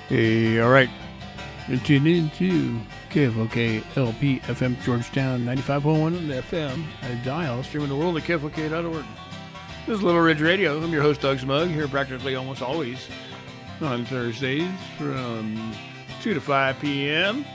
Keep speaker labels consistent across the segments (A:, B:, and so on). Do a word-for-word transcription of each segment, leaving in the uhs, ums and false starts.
A: Hey, all right. You're tuned in to K F O K L P F M Georgetown ninety-five point one on the F M and dial, streaming the world at K F O K dot org. This is Little Ridge Radio. I'm your host, Doug Smug, here practically almost always on Thursdays from two to five p.m.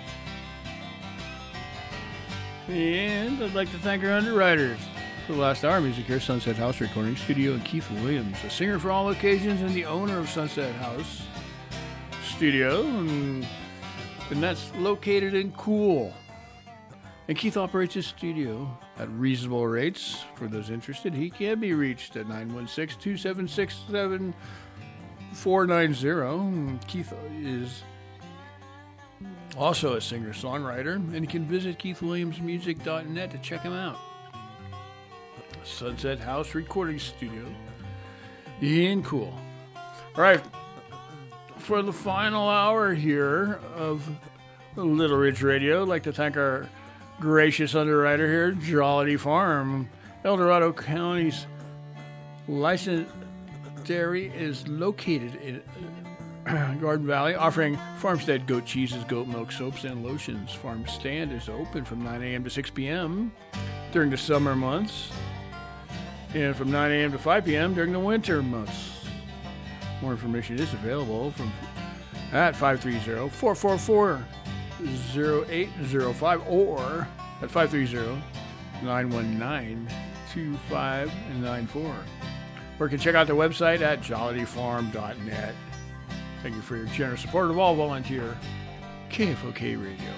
A: And I'd like to thank our underwriters for the last hour. Music here, Sunset House Recording Studio, and Keith Williams, a singer for all occasions and the owner of Sunset House Studio, and, and that's located in Cool. And Keith operates his studio at reasonable rates. For those interested, he can be reached at nine one six, two seven six, seven four nine zero. Keith is also a singer-songwriter, and you can visit keith williams music dot net to check him out. Sunset House Recording Studio in Cool. All right. For the final hour here of Little Ridge Radio, I'd like to thank our gracious underwriter here, Jollity Farm. El Dorado County's licensed dairy is located in Garden Valley, offering farmstead goat cheeses, goat milk, soaps, and lotions. Farm stand is open from nine a.m. to six p.m. during the summer months, and from nine a.m. to five p.m. during the winter months. More information is available from at five three zero, four four four, zero eight zero five or at five three zero, nine one nine, two five nine four. Or you can check out their website at jollity farm dot net. Thank you for your generous support of all volunteer K F O K Radio.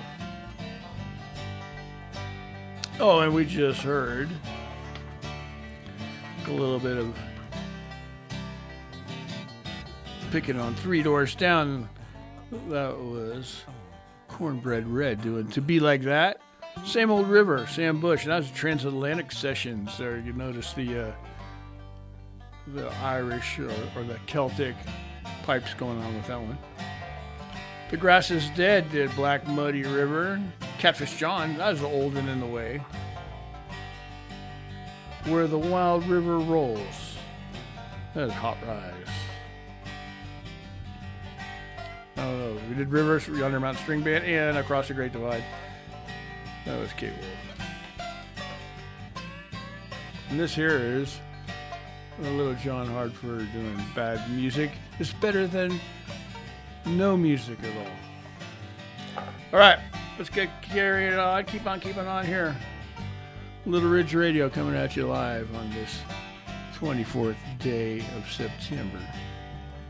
A: Oh, and we just heard a little bit of Picking on Three Doors Down. That was Cornbread Red doing To Be Like That. Same Old River, Sam Bush. And that was Transatlantic Sessions. There you notice the uh, the Irish or, or the Celtic pipes going on with that one. The Grass Is Dead did Black Muddy River. Catfish John, that was the old one in the way. Where the Wild River Rolls. That is Hot Rise. Oh, we did Rivers, Yonder Mountain String Band, and Across the Great Divide. That was Kate Wolf. And this here is a little John Hartford doing Bad Music. It's better than no music at all. All right, let's get carried on. Keep on keeping on here. Little Ridge Radio coming at you live on this twenty-fourth day of September.